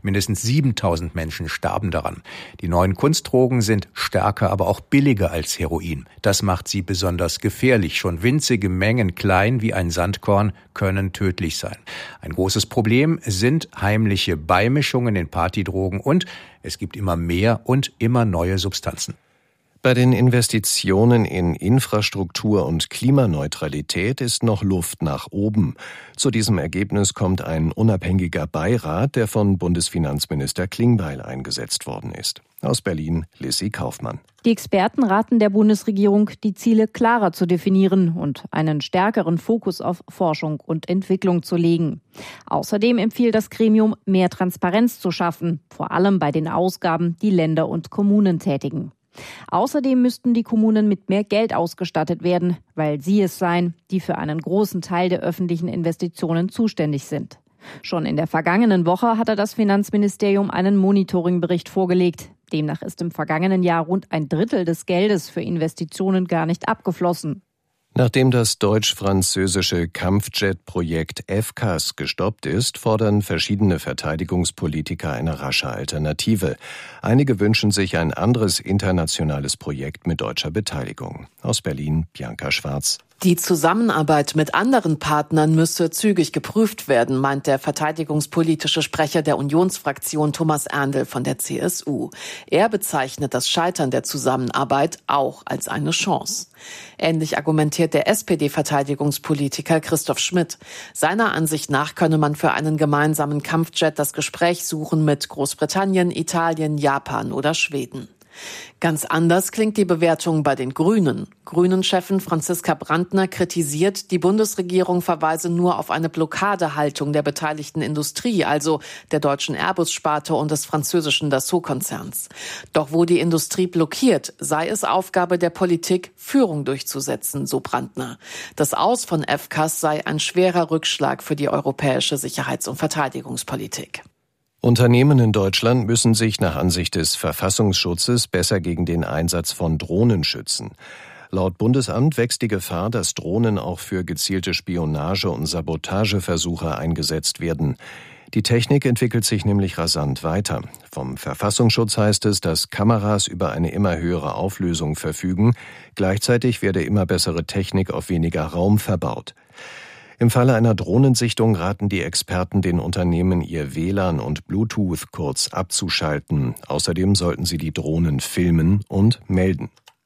Mindestens 7.000 Menschen starben daran. Die neuen Kunstdrogen sind stärker, aber auch billiger als Heroin. Das macht sie besonders gefährlich. Schon winzige Mengen, klein wie ein Sandkorn, können tödlich sein. Ein großes Problem sind heimliche Beimischungen in Partydrogen und es gibt immer mehr und immer neue Substanzen. Bei den Investitionen in Infrastruktur und Klimaneutralität ist noch Luft nach oben. Zu diesem Ergebnis kommt ein unabhängiger Beirat, der von Bundesfinanzminister Klingbeil eingesetzt worden ist. Aus Berlin, Lissy Kaufmann. Die Experten raten der Bundesregierung, die Ziele klarer zu definieren und einen stärkeren Fokus auf Forschung und Entwicklung zu legen. Außerdem empfiehlt das Gremium, mehr Transparenz zu schaffen, vor allem bei den Ausgaben, die Länder und Kommunen tätigen. Außerdem müssten die Kommunen mit mehr Geld ausgestattet werden, weil sie es seien, die für einen großen Teil der öffentlichen Investitionen zuständig sind. Schon in der vergangenen Woche hatte das Finanzministerium einen Monitoringbericht vorgelegt. Demnach ist im vergangenen Jahr rund ein Drittel des Geldes für Investitionen gar nicht abgeflossen. Nachdem das deutsch-französische Kampfjet-Projekt FCAS gestoppt ist, fordern verschiedene Verteidigungspolitiker eine rasche Alternative. Einige wünschen sich ein anderes internationales Projekt mit deutscher Beteiligung. Aus Berlin, Bianca Schwarz. Die Zusammenarbeit mit anderen Partnern müsse zügig geprüft werden, meint der verteidigungspolitische Sprecher der Unionsfraktion Thomas Erndl von der CSU. Er bezeichnet das Scheitern der Zusammenarbeit auch als eine Chance. Ähnlich argumentiert der SPD-Verteidigungspolitiker Christoph Schmidt. Seiner Ansicht nach könne man für einen gemeinsamen Kampfjet das Gespräch suchen mit Großbritannien, Italien, Japan oder Schweden. Ganz anders klingt die Bewertung bei den Grünen. Grünen-Chefin Franziska Brandner kritisiert, die Bundesregierung verweise nur auf eine Blockadehaltung der beteiligten Industrie, also der deutschen Airbus-Sparte und des französischen Dassault-Konzerns. Doch wo die Industrie blockiert, sei es Aufgabe der Politik, Führung durchzusetzen, so Brandner. Das Aus von FCAS sei ein schwerer Rückschlag für die europäische Sicherheits- und Verteidigungspolitik. Unternehmen in Deutschland müssen sich nach Ansicht des Verfassungsschutzes besser gegen den Einsatz von Drohnen schützen. Laut Bundesamt wächst die Gefahr, dass Drohnen auch für gezielte Spionage- und Sabotageversuche eingesetzt werden. Die Technik entwickelt sich nämlich rasant weiter. Vom Verfassungsschutz heißt es, dass Kameras über eine immer höhere Auflösung verfügen. Gleichzeitig werde immer bessere Technik auf weniger Raum verbaut. Im Falle einer Drohnensichtung raten die Experten den Unternehmen, ihr WLAN und Bluetooth kurz abzuschalten. Außerdem sollten sie die Drohnen filmen und melden.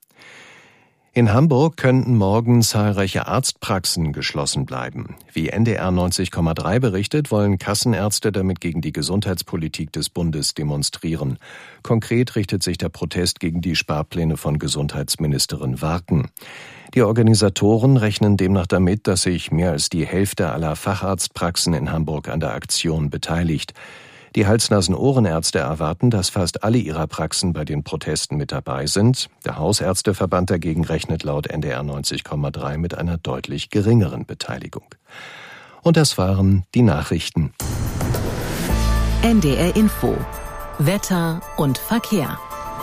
In Hamburg könnten morgen zahlreiche Arztpraxen geschlossen bleiben. Wie NDR 90,3 berichtet, wollen Kassenärzte damit gegen die Gesundheitspolitik des Bundes demonstrieren. Konkret richtet sich der Protest gegen die Sparpläne von Gesundheitsministerin Warken. Die Organisatoren rechnen demnach damit, dass sich mehr als die Hälfte aller Facharztpraxen in Hamburg an der Aktion beteiligt. Die Hals-Nasen-Ohrenärzte erwarten, dass fast alle ihrer Praxen bei den Protesten mit dabei sind. Der Hausärzteverband dagegen rechnet laut NDR 90,3 mit einer deutlich geringeren Beteiligung. Und das waren die Nachrichten. NDR Info. Wetter und Verkehr.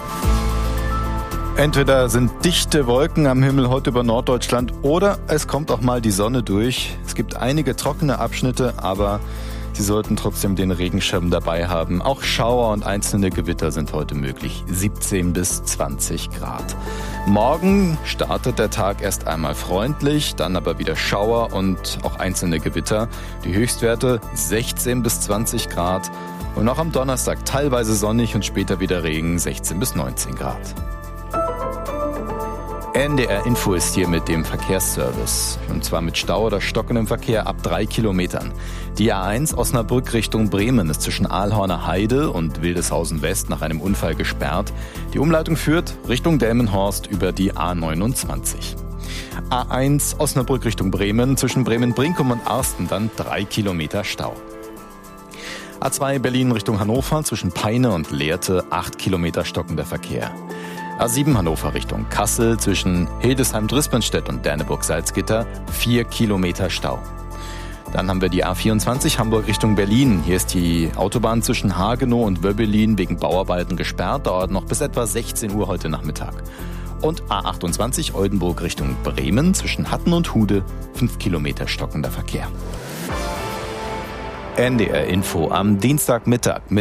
Entweder sind dichte Wolken am Himmel heute über Norddeutschland oder es kommt auch mal die Sonne durch. Es gibt einige trockene Abschnitte, aber Sie sollten trotzdem den Regenschirm dabei haben. Auch Schauer und einzelne Gewitter sind heute möglich. 17 bis 20 Grad. Morgen startet der Tag erst einmal freundlich, dann aber wieder Schauer und auch einzelne Gewitter. Die Höchstwerte 16 bis 20 Grad. Und auch am Donnerstag teilweise sonnig und später wieder Regen, 16 bis 19 Grad. NDR Info ist hier mit dem Verkehrsservice. Und zwar mit Stau oder stockendem Verkehr ab 3 Kilometern. Die A1 Osnabrück Richtung Bremen ist zwischen Aalhorner Heide und Wildeshausen West nach einem Unfall gesperrt. Die Umleitung führt Richtung Delmenhorst über die A29. A1 Osnabrück Richtung Bremen, zwischen Bremen-Brinkum und Arsten dann 3 Kilometer Stau. A2 Berlin Richtung Hannover, zwischen Peine und Lehrte 8 Kilometer stockender Verkehr. A7 Hannover Richtung Kassel, zwischen Hildesheim-Drispenstedt und Derneburg-Salzgitter 4 Kilometer Stau. Dann haben wir die A24 Hamburg Richtung Berlin. Hier ist die Autobahn zwischen Hagenow und Wöbbelin wegen Bauarbeiten gesperrt, dauert noch bis etwa 16 Uhr heute Nachmittag. Und A28 Oldenburg Richtung Bremen, zwischen Hatten und Hude 5 Kilometer stockender Verkehr. NDR Info am Dienstagmittag mit